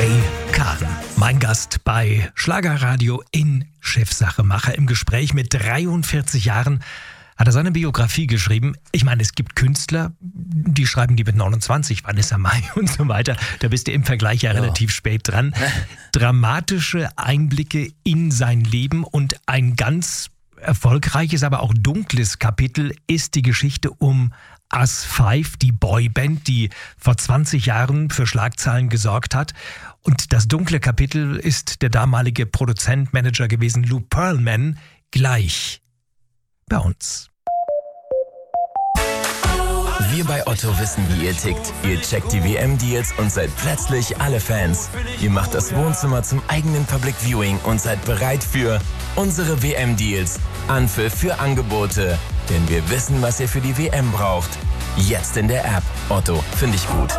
Kahn, mein Gast bei Schlagerradio in Chefsache. Macher im Gespräch. Mit 43 Jahren hat er seine Biografie geschrieben. Ich meine, es gibt Künstler, die schreiben die mit 29, Vanessa Mai und so weiter. Da bist du im Vergleich ja relativ spät dran. Dramatische Einblicke in sein Leben und ein ganz erfolgreiches, aber auch dunkles Kapitel ist die Geschichte um Us 5, die Boyband, die vor 20 Jahren für Schlagzeilen gesorgt hat. Und das dunkle Kapitel ist der damalige Produzent-Manager gewesen, Lou Pearlman, gleich bei uns. Wir bei Otto wissen, wie ihr tickt. Ihr checkt die WM-Deals und seid plötzlich alle Fans. Ihr macht das Wohnzimmer zum eigenen Public Viewing und seid bereit für unsere WM-Deals. Anpfiff für Angebote. Denn wir wissen, was ihr für die WM braucht. Jetzt in der App. Otto, finde ich gut.